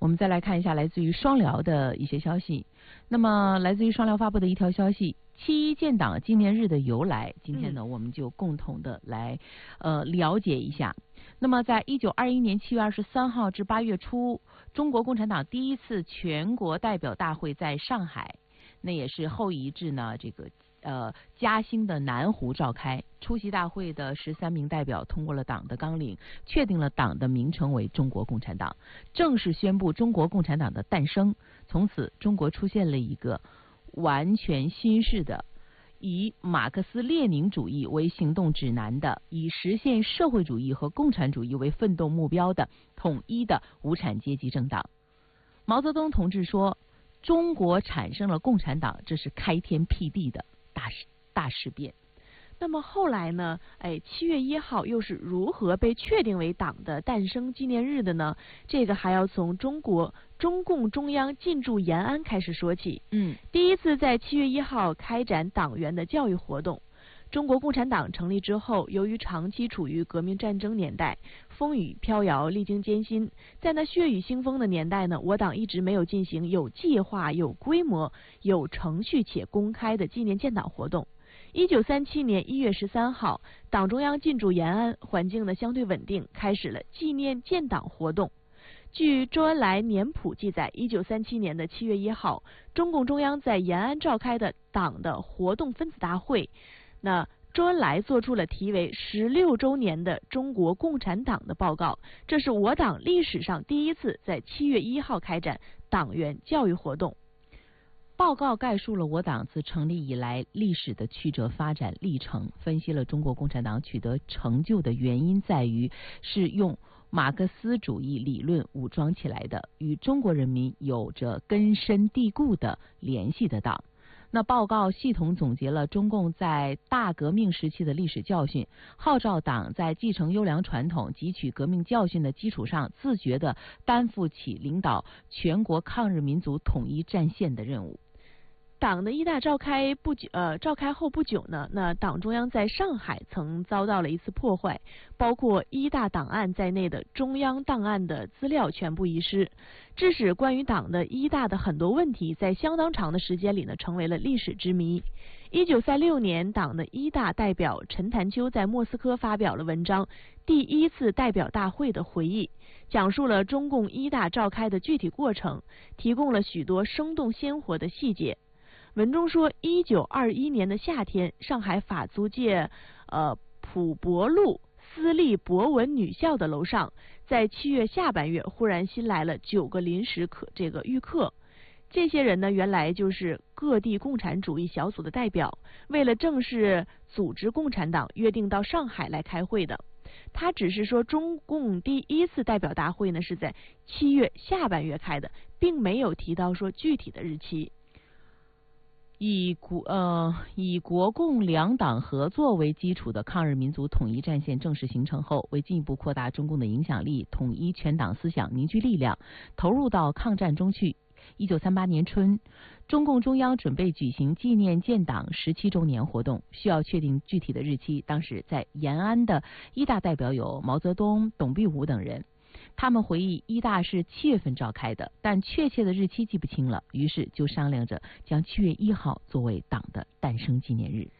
我们再来看一下来自于双辽的一些消息。那么来自于双辽发布的一条消息，7.1建党纪念日的由来，今天呢我们就共同的来了解一下。那么在1921年7月23号至8月初，中国共产党第一次全国代表大会在上海，那也是后移至呢这个嘉兴的南湖召开。出席大会的13名代表通过了党的纲领，确定了党的名称为中国共产党，正式宣布中国共产党的诞生。从此中国出现了一个完全新式的以马克思列宁主义为行动指南的，以实现社会主义和共产主义为奋斗目标的统一的无产阶级政党。毛泽东同志说，中国产生了共产党，这是开天辟地的大事变。 那么后来呢？7月1号又是如何被确定为党的诞生纪念日的呢？这个还要从中共中央进驻延安开始说起。第一次在7月1号开展党员的教育活动。中国共产党成立之后，由于长期处于革命战争年代，风雨飘摇，历经艰辛，在那血雨腥风的年代呢，我党一直没有进行有计划、有规模、有程序且公开的纪念建党活动。1937年1月13号，党中央进驻延安，环境呢相对稳定，开始了纪念建党活动。据周恩来年谱记载，1937年的7月1号，中共中央在延安召开的党的活动分子大会，那周恩来做出了题为16周年的中国共产党的报告，这是我党历史上第一次在7月1号开展党员教育活动。 报告概述了我党自成立以来历史的曲折发展历程，分析了中国共产党取得成就的原因在于是用马克思主义理论武装起来的，与中国人民有着根深蒂固的联系的党。那报告系统总结了中共在大革命时期的历史教训，号召党在继承优良传统、汲取革命教训的基础上，自觉地担负起领导全国抗日民族统一战线的任务。 党的一大召开后不久呢，那党中央在上海曾遭到了一次破坏，包括一大档案在内的中央档案的资料全部遗失，致使关于党的一大的很多问题在相当长的时间里呢成为了历史之谜。1936年，党的一大代表陈潭秋在莫斯科发表了文章《第一次代表大会的回忆》，讲述了中共一大召开的具体过程，提供了许多生动鲜活的细节。文中说，1921年的夏天，上海法租界普伯路私立博文女校的楼上，在7月下半月忽然新来了9个临时预客。这些人呢，原来就是各地共产主义小组的代表，为了正式组织共产党，约定到上海来开会的。他只是说中共第一次代表大会呢是在7月下半月开的，并没有提到说具体的日期。 以国共两党合作为基础的抗日民族统一战线正式形成后，为进一步扩大中共的影响力，统一全党思想，凝聚力量，投入到抗战中去。1938年春，中共中央准备举行纪念建党17周年活动，需要确定具体的日期。当时在延安的一大代表有毛泽东、董必武等人。他们回忆，一大是7月份召开的，但确切的日期记不清了，于是就商量着将7月1号作为党的诞生纪念日。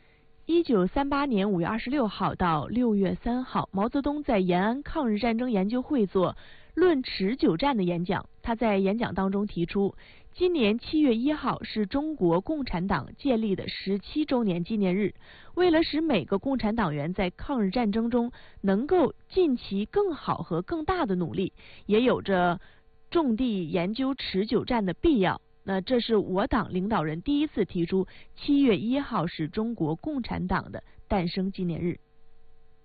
1938年5月26号到6月3号，毛泽东在延安抗日战争研究会做论持久战的演讲。他在演讲当中提出，今年7月1号是中国共产党建立的17周年纪念日。为了使每个共产党员在抗日战争中能够尽其更好和更大的努力，也有着重地研究持久战的必要。那这是我党领导人第一次提出7月1号是中国共产党的诞生纪念日。